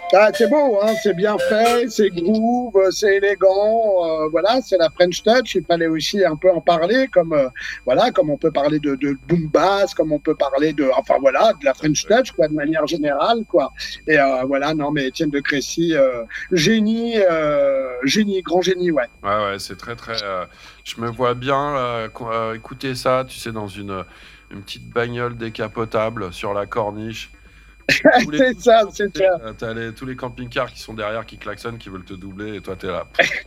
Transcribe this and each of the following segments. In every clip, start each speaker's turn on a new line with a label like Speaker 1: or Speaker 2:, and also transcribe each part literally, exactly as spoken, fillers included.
Speaker 1: Ah, c'est beau, hein, c'est bien fait, c'est groove, c'est élégant, euh, voilà, c'est la French Touch. Il fallait aussi un peu en parler, comme euh, voilà, comme on peut parler de, de boom bass, comme on peut parler de, enfin voilà, de la French Touch, quoi, de manière générale, quoi. Et euh, voilà, non, mais Étienne de Crécy, euh, génie, euh, génie, grand génie, ouais.
Speaker 2: Ouais, ouais, c'est très, très. euh, je me vois bien euh, co- euh, écouter ça, tu sais, dans une, une petite bagnole décapotable sur la corniche. Tous les,
Speaker 1: C'est ça, c'est ça.
Speaker 2: euh, t'as les- tous les camping-cars qui sont derrière, qui klaxonnent, qui veulent te doubler, et toi, t'es là.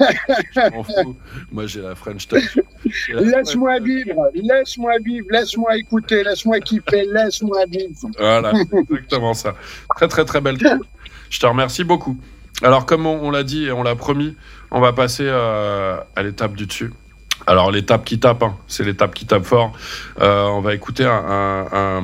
Speaker 2: Je m'en fous. Moi, j'ai la French Touch. J'ai la French
Speaker 1: Laisse-moi
Speaker 2: Touch.
Speaker 1: vivre, laisse-moi vivre, laisse-moi écouter, laisse-moi kiffer, laisse-moi vivre.
Speaker 2: Voilà, c'est exactement ça. Très, très, très belle troupe. Je te remercie beaucoup. Alors, comme on, on l'a dit et on l'a promis, on va passer euh, à l'étape du dessus. Alors, l'étape qui tape, hein, c'est l'étape qui tape fort. Euh, on va écouter un, un,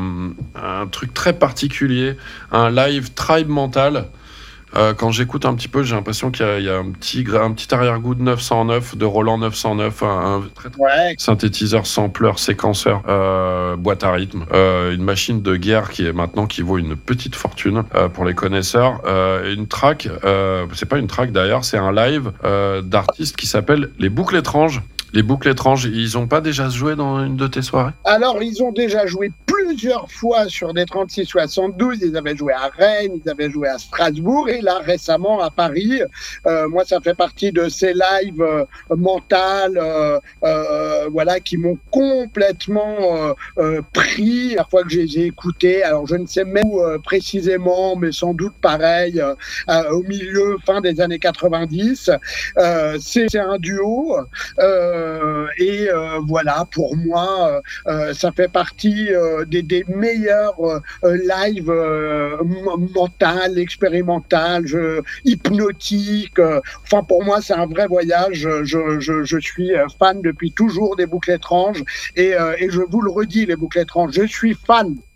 Speaker 2: un, un truc très particulier, un live Tribe Mental. Euh, quand j'écoute un petit peu, j'ai l'impression qu'il y a, il y a un, petit, gra- un petit arrière-goût de neuf cent neuf, de Roland neuf cent neuf, un, un très, très
Speaker 1: Ouais,
Speaker 2: synthétiseur, sampleur, séquenceur, euh, boîte à rythme, euh, une machine de guerre qui est maintenant qui vaut une petite fortune euh, pour les connaisseurs. Euh, une track, euh, c'est pas une track d'ailleurs, c'est un live euh, d'artistes qui s'appelle Les Boucles Étranges. Les Boucles Étranges, ils ont pas déjà joué dans une de tes soirées?
Speaker 1: alors, ils ont déjà joué plusieurs fois sur des trente-six soixante-douze. Ils avaient joué à Rennes, ils avaient joué à Strasbourg et là, récemment, à Paris. Euh, moi, ça fait partie de ces lives euh, mentales euh, euh, voilà, qui m'ont complètement euh, euh, pris la fois que je les ai écoutés. Alors, je ne sais même où euh, précisément, mais sans doute pareil, euh, euh, au milieu, fin des années quatre-vingt-dix. Euh, c'est c'est un duo. Euh, et euh, voilà, pour moi, euh, ça fait partie euh, des, des meilleurs euh, lives euh, mental, expérimental, je, hypnotique. Euh, enfin, pour moi, c'est un vrai voyage. Je, je, je suis fan depuis toujours des Boucles Étranges et, euh, et je vous le redis, les Boucles Étranges, je suis fan